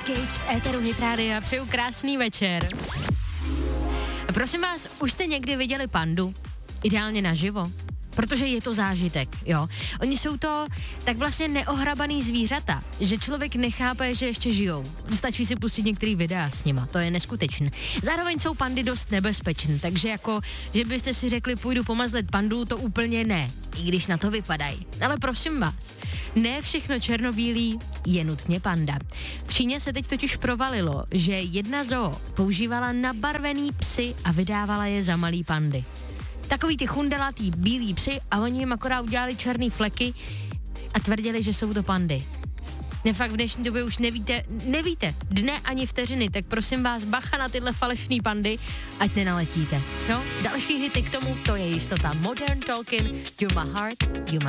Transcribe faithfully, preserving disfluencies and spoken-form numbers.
Gates v éteru Hit Rádia. Přeju krásný večer. Prosím vás, už jste někdy viděli pandu? Ideálně naživo? Protože je to zážitek, jo. Oni jsou to tak vlastně neohrabaný zvířata, že člověk nechápe, že ještě žijou. Stačí si pustit některý videa s nima, to je neskutečné. Zároveň jsou pandy dost nebezpečné, takže jako, že byste si řekli, půjdu pomazlet pandu, to úplně ne, i když na to vypadají. Ale prosím vás, ne všechno černobílý je nutně panda. V Číně se teď totiž provalilo, že jedna zoo používala nabarvený psy a vydávala je za malý pandy. Takový ty chundelatý bílí psy a oni jim akorát udělali černý fleky a tvrdili, že jsou to pandy. Ne, fakt v dnešní době už nevíte, nevíte, dne ani vteřiny, tak prosím vás, bacha na tyhle falešný pandy, ať nenaletíte. No, další hity k tomu, to je jistota. Modern Talking, You're My Heart, You're My